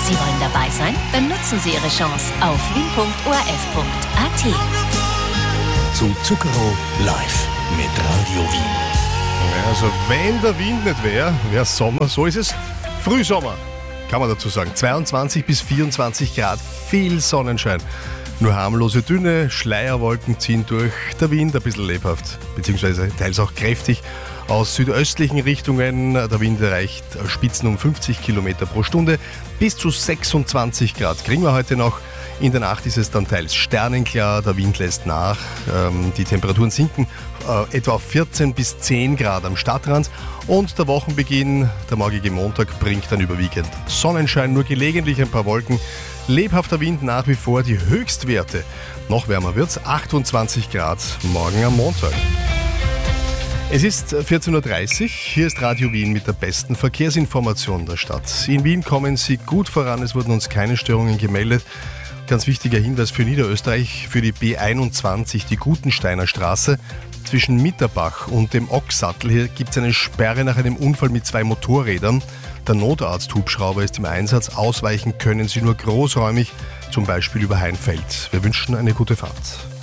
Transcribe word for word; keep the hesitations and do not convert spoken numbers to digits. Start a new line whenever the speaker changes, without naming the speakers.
Sie wollen dabei sein? Dann nutzen Sie Ihre Chance auf wien punkt o r f punkt a t.
Zu Zuckerro live mit Radio Wien.
Ja, also wenn der Wind nicht wäre, wäre es Sommer. So ist es. Frühsommer, kann man dazu sagen. zweiundzwanzig bis vierundzwanzig Grad, viel Sonnenschein. Nur harmlose, dünne Schleierwolken ziehen durch. Der Wind ein bisschen lebhaft, beziehungsweise teils auch kräftig. Aus südöstlichen Richtungen, der Wind erreicht Spitzen um fünfzig Kilometer pro Stunde. Bis zu sechsundzwanzig Grad kriegen wir heute noch. In der Nacht ist es dann teils sternenklar, der Wind lässt nach. Ähm, die Temperaturen sinken äh, etwa auf vierzehn bis zehn Grad am Stadtrand. Und der Wochenbeginn, der morgige Montag, bringt dann überwiegend Sonnenschein, nur gelegentlich ein paar Wolken. Lebhafter Wind nach wie vor, die Höchstwerte. Noch wärmer wird's, achtundzwanzig Grad morgen am Montag. Es ist vierzehn Uhr dreißig, hier ist Radio Wien mit der besten Verkehrsinformation der Stadt. In Wien kommen Sie gut voran, es wurden uns keine Störungen gemeldet. Ganz wichtiger Hinweis für Niederösterreich, für die B einundzwanzig, die Gutensteiner Straße. Zwischen Mitterbach und dem Ochsattel hier gibt es eine Sperre nach einem Unfall mit zwei Motorrädern. Der Notarzt-Hubschrauber ist im Einsatz, ausweichen können Sie nur großräumig, zum Beispiel über Heinfeld. Wir wünschen eine gute Fahrt.